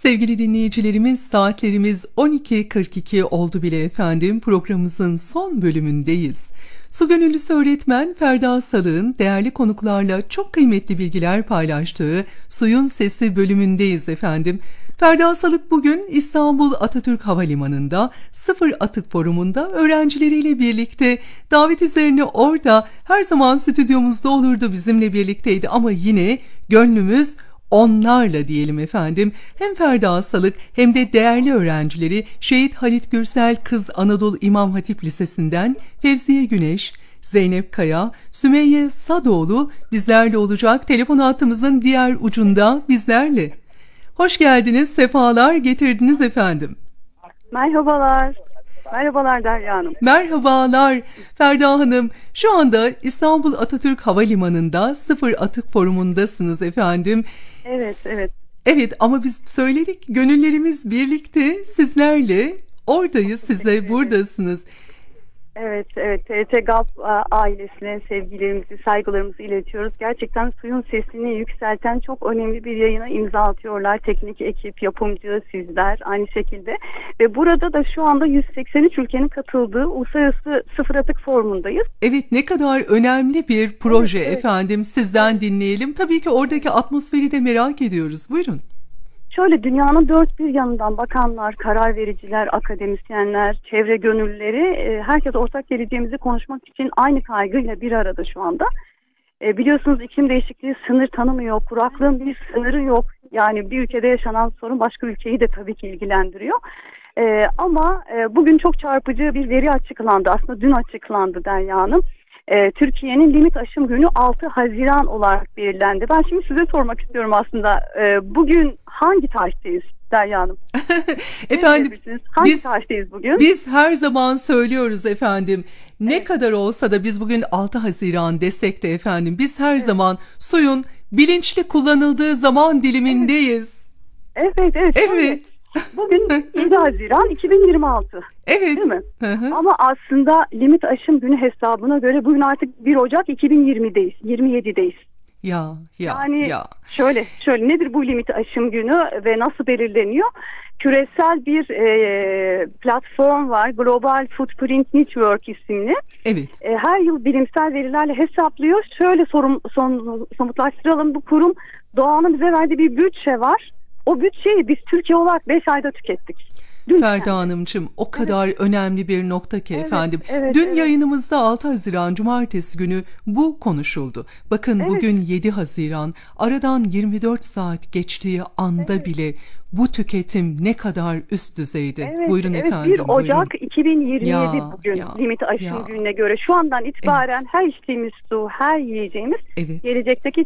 Sevgili dinleyicilerimiz, saatlerimiz 12.42 oldu bile efendim. Programımızın son bölümündeyiz. Su gönüllüsü öğretmen Ferda Salık'ın değerli konuklarla çok kıymetli bilgiler paylaştığı Suyun Sesi bölümündeyiz efendim. Ferda Salık bugün İstanbul Atatürk Havalimanı'nda Sıfır Atık Forumu'nda öğrencileriyle birlikte, davet üzerine orada her zaman stüdyomuzda olurdu, bizimle birlikteydi ama yine gönlümüz onlarla diyelim efendim. Hem Ferda Salık hem de değerli öğrencileri Şehit Halit Gürsel Kız Anadolu İmam Hatip Lisesi'nden Fevziye Güneş, Zeynep Kaya, Sümeyye Sadoğlu bizlerle olacak. Telefon hattımızın diğer ucunda bizlerle. Hoş geldiniz, sefalar getirdiniz efendim. Merhabalar. Merhabalar Derya Hanım. Merhabalar Ferda Hanım. Şu anda İstanbul Atatürk Havalimanı'nda Sıfır Atık Forumu'ndasınız efendim. Evet, evet. Evet ama biz söyledik, gönüllerimiz birlikte sizlerle oradayız, siz de buradasınız. Evet, evet. TRT GAP ailesine sevgilerimizi, saygılarımızı iletiyoruz. Gerçekten suyun sesini yükselten çok önemli bir yayına imza atıyorlar. Teknik ekip, yapımcı, sizler aynı şekilde. Ve burada da şu anda 183 ülkenin katıldığı Uluslararası Sıfır Atık Forumu'ndayız. Evet, ne kadar önemli bir proje evet. efendim. Sizden dinleyelim. Tabii ki oradaki atmosferi de merak ediyoruz. Buyurun. Şöyle, dünyanın dört bir yanından bakanlar, karar vericiler, akademisyenler, çevre gönüllüleri, herkes ortak geleceğimizi konuşmak için aynı kaygıyla bir arada şu anda. Biliyorsunuz iklim değişikliği sınır tanımıyor, kuraklığın bir sınırı yok. Yani bir ülkede yaşanan sorun başka ülkeyi de tabii ki ilgilendiriyor. Ama bugün çok çarpıcı bir veri açıklandı. Aslında dün açıklandı Derya Hanım. Türkiye'nin limit aşım günü 6 Haziran olarak belirlendi. Ben şimdi size sormak istiyorum aslında. Bugün hangi tarihteyiz Derya Hanım? Efendim hangi tarihteyiz bugün? Biz her zaman söylüyoruz efendim. Ne kadar olsa da biz bugün 6 Haziran desek de efendim biz her zaman suyun bilinçli kullanıldığı zaman dilimindeyiz. Evet. Bugün 7 Haziran 2026. Evet. Değil mi? Hı. Ama aslında limit aşım günü hesabına göre bugün artık 1 Ocak 2020'deyiz. 27'deyiz. Yani şöyle nedir bu limit aşım günü ve nasıl belirleniyor? Küresel bir platform var. Global Footprint Network isimli. Evet. Her yıl bilimsel verilerle hesaplıyor. Şöyle somutlaştıralım, bu kurum doğanın bize verdiği bir bütçe var. O bütçeyi biz Türkiye olarak 5 ayda tükettik. Ferda Hanımcığım, o kadar önemli bir nokta ki efendim. Dün yayınımızda 6 Haziran Cumartesi günü bu konuşuldu. Bakın bugün 7 Haziran, aradan 24 saat geçtiği anda bile bu tüketim ne kadar üst düzeyde. Buyurun efendim. 1 Ocak 2027 bugün limit aşım gününe göre. Şu andan itibaren her içtiğimiz su, her yiyeceğimiz gelecekteki